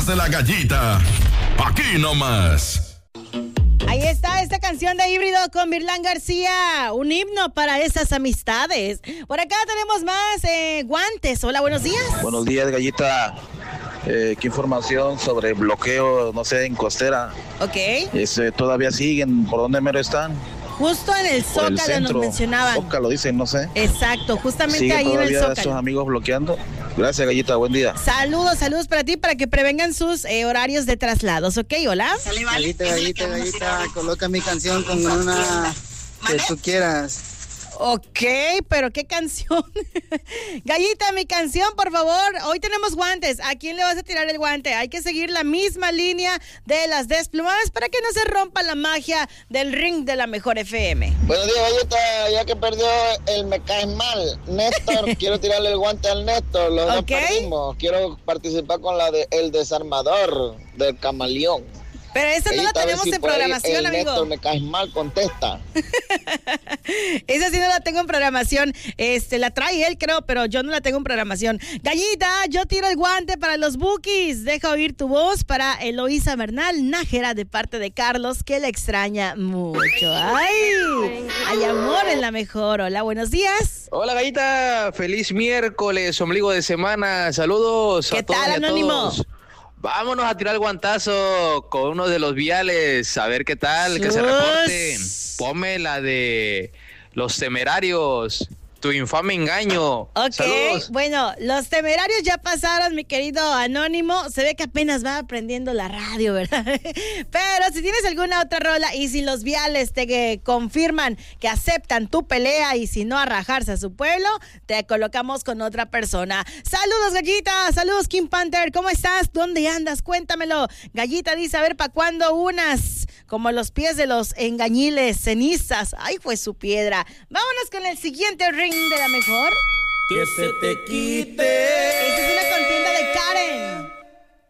De la Gallita, aquí nomás. Ahí está esta canción de Híbrido con Virlán García, un himno para esas amistades. Por acá tenemos más guantes. Hola, buenos días. Buenos días, Gallita. ¿Qué información sobre bloqueo, no sé, en Costera? Ok. ¿Todavía siguen? ¿Por dónde mero están? Justo en el Zócalo nos mencionaban. Zócalo dicen, no sé. Exacto, justamente ¿Siguen ahí en el Zócalo. esos amigos bloqueando? Gracias, Gallita, buen día. Saludos para ti, para que prevengan sus horarios de traslados, ¿ok? Hola. Gallita, coloca mi canción con una que tú quieras. Ok, pero ¿qué canción? Gallita, mi canción, por favor. Hoy tenemos guantes. ¿A quién le vas a tirar el guante? Hay que seguir la misma línea de las desplumadas para que no se rompa la magia del ring de la mejor FM. Buenos días, Gallita. Ya que perdió el Me Caes Mal, Néstor, quiero tirarle el guante al Néstor. Los dos perdimos. Quiero participar con la de El Desarmador del Camaleón. Pero esa no la tenemos en programación, amigo. Néstor, Me Caes Mal, contesta. Esa sí no la tengo en programación. La trae él, creo, pero yo no la tengo en programación. Gallita, yo tiro el guante para los Bukis. Deja oír tu voz para Eloísa Bernal Nájera, de parte de Carlos, que la extraña mucho. ¡Ay! Hay amor en la mejor. Hola, buenos días. Hola, Gallita. Feliz miércoles, ombligo de semana. Saludos a todos. ¿Qué tal, Anónimo? Vámonos a tirar el guantazo con uno de los viales, a ver qué tal, que se reporten. Ponme la de Los Temerarios, Tu infame engaño. Ok, saludos. Bueno, Los Temerarios ya pasaron, mi querido Anónimo. Se ve que apenas va aprendiendo la radio, ¿verdad? Pero si tienes alguna otra rola y si los viales te confirman que aceptan tu pelea y si no a rajarse a su pueblo, te colocamos con otra persona. Saludos, Gallita. Saludos, King Panther. ¿Cómo estás? ¿Dónde andas? Cuéntamelo. Gallita dice, a ver, ¿para cuándo unas? Como los pies de los engañiles, cenizas. Ay, fue su piedra. Vámonos con el siguiente ring de la mejor. Que se te quite